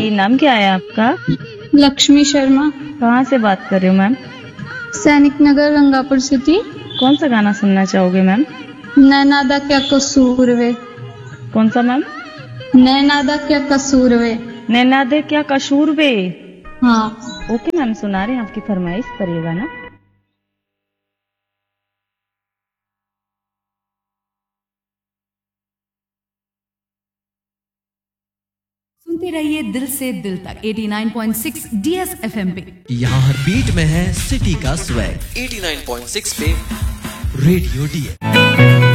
नाम क्या है आपका? लक्ष्मी शर्मा, कहाँ से बात कर रहे हो मैम? सैनिक नगर, रंगापुर सिटी। कौन सा गाना सुनना चाहोगे मैम? नैना दा क्या कसूर वे। कौन सा मैम? नैना दा क्या कसूर वे। नैना दे क्या कसूर वे। हाँ। ओके मैम, सुना रहे हैं आपकी फरमाइश पर ये गाना। सुनते रहिए दिल से दिल तक 89.6 DSFM पे। यहाँ हर बीट में है सिटी का स्वैग। 89.6 पे रेडियो डीएस।